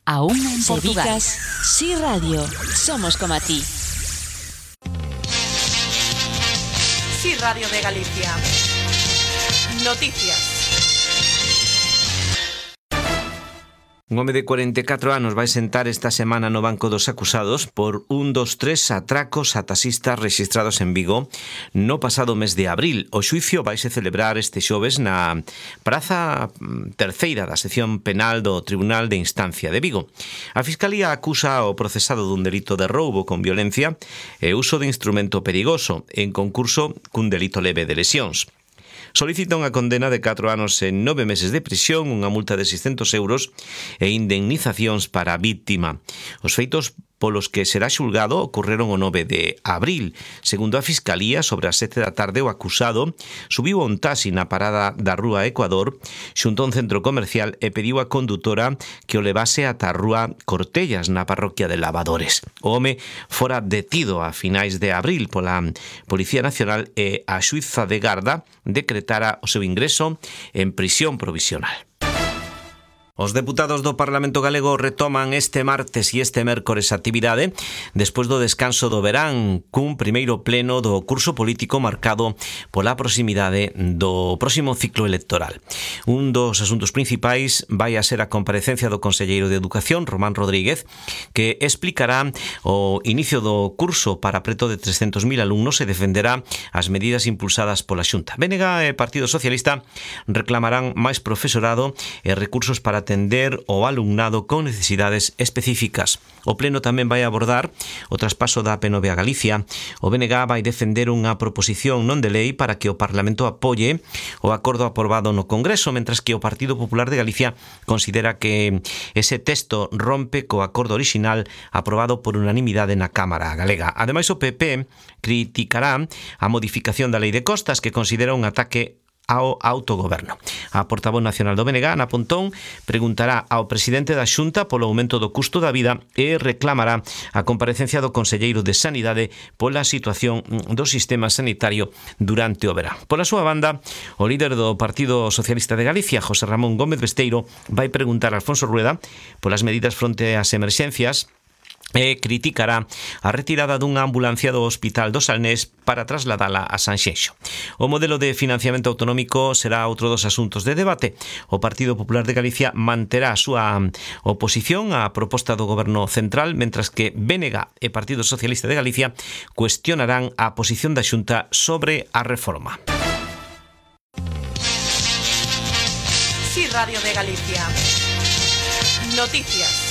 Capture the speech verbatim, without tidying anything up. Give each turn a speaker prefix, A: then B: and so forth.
A: Aún en Portugal.
B: Sí Radio, somos como a ti.
C: Sí Radio de Galicia. Noticias.
D: Un home de cuarenta e catro anos vai sentar esta semana no banco dos acusados por un dos tres atracos a taxistas rexistrados en Vigo no pasado mes de abril. O xuicio vaise celebrar este xoves na praza terceira da sección penal do Tribunal de Instancia de Vigo. A Fiscalía acusa ao procesado dun delito de roubo con violencia e uso de instrumento perigoso en concurso cun delito leve de lesións. Solicita unha condena de catro anos e nove meses de prisión, unha multa de seiscentos euros e indemnizacións para a víctima. Os feitos polos que será xulgado ocorreron o nove de abril. Segundo a Fiscalía, sobre as sete da tarde o acusado subiu a un taxi na parada da Rúa Ecuador xunto a un centro comercial e pediu á condutora que o levase ata a Rúa Cortellas na parroquia de Lavadores. O home fora detido a finais de abril pola Policía Nacional e a xuíza de garda decretara o seu ingreso en prisión provisional. Os deputados do Parlamento Galego retoman este martes e este mércores a actividade despois do descanso do verán cun primeiro pleno do curso político marcado pola proximidade do próximo ciclo electoral. Un dos asuntos principais vai a ser a comparecencia do conselleiro de Educación, Román Rodríguez, que explicará o inicio do curso para preto de trescentos mil alumnos e defenderá as medidas impulsadas pola Xunta. B N G e Partido Socialista reclamarán máis profesorado e recursos para atender o alumnado con necesidades específicas. O Pleno tamén vai abordar o traspaso da P nove a Galicia. O B N G vai defender unha proposición non de lei para que o Parlamento apoie o acordo aprobado no Congreso, mentras que o Partido Popular de Galicia considera que ese texto rompe co acordo orixinal aprobado por unanimidade na Cámara Galega. Ademais, o P P criticará a modificación da Lei de Costas, que considera un ataque ao autogoberno. A portavoz nacional do B N G, Ana Pontón, preguntará ao presidente da Xunta polo aumento do custo da vida e reclamará a comparecencia do conselleiro de Sanidade pola situación do sistema sanitario durante o verán. Pola súa banda, o líder do Partido Socialista de Galicia, José Ramón Gómez Besteiro, vai preguntar a Alfonso Rueda polas medidas fronte ás emerxencias e criticará a retirada dunha ambulancia do Hospital do Salnés para trasladala a Sanxenxo. O modelo de financiamento autonómico será outro dos asuntos de debate. O Partido Popular de Galicia manterá a súa oposición á proposta do Goberno Central, mentras que B N G e Partido Socialista de Galicia cuestionarán a posición da Xunta sobre a reforma.
C: Sí Radio de Galicia. Noticias.